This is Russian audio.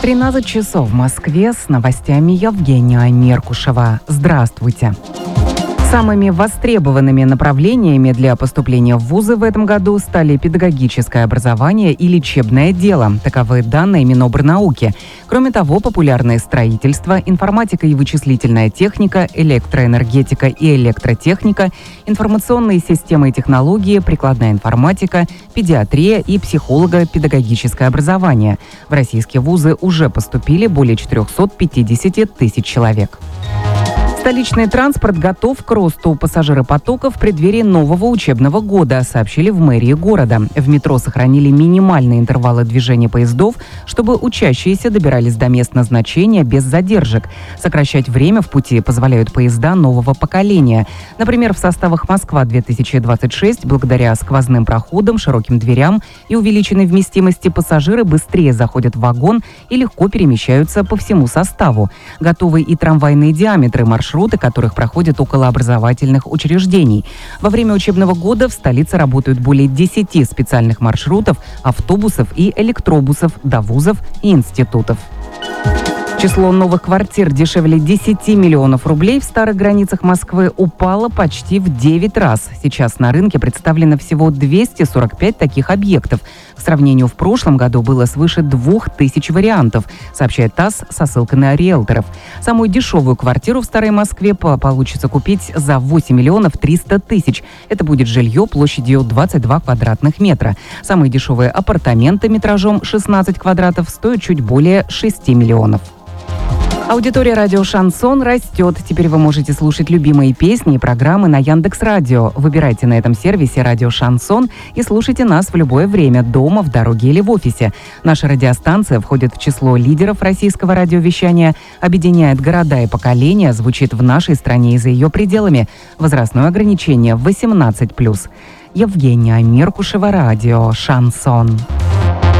13 часов в Москве, с новостями Евгения Меркушева. Здравствуйте. Самыми востребованными направлениями для поступления в вузы в этом году стали педагогическое образование и лечебное дело. Таковы данные Минобрнауки. Кроме того, популярное строительство, информатика и вычислительная техника, электроэнергетика и электротехника, информационные системы и технологии, прикладная информатика, педиатрия и психолого-педагогическое образование. В российские вузы уже поступили более 450 тысяч человек. Столичный транспорт готов к росту пассажиропотока в преддверии нового учебного года, сообщили в мэрии города. В метро сохранили минимальные интервалы движения поездов, чтобы учащиеся добирались до мест назначения без задержек. Сокращать время в пути позволяют поезда нового поколения. Например, в составах «Москва-2026» благодаря сквозным проходам, широким дверям и увеличенной вместимости пассажиры быстрее заходят в вагон и легко перемещаются по всему составу. Готовы и трамвайные диаметры маршрута, которых проходят около образовательных учреждений. Во время учебного года в столице работают более 10 специальных маршрутов, автобусов и электробусов до вузов и институтов. Число новых квартир дешевле 10 миллионов рублей в старых границах Москвы упало почти в 9 раз. Сейчас на рынке представлено всего 245 таких объектов. К сравнению, в прошлом году было свыше 2000 вариантов, сообщает ТАСС со ссылкой на риэлторов. Самую дешевую квартиру в Старой Москве получится купить за 8 миллионов 300 тысяч. Это будет жилье площадью 22 квадратных метра. Самые дешевые апартаменты метражом 16 квадратов стоят чуть более 6 миллионов. Аудитория радио «Шансон» растет. Теперь вы можете слушать любимые песни и программы на Яндекс.Радио. Выбирайте на этом сервисе «Радио Шансон» и слушайте нас в любое время, дома, в дороге или в офисе. Наша радиостанция входит в число лидеров российского радиовещания, объединяет города и поколения, звучит в нашей стране и за ее пределами. Возрастное ограничение 18+. Евгения Меркушева, радио «Шансон».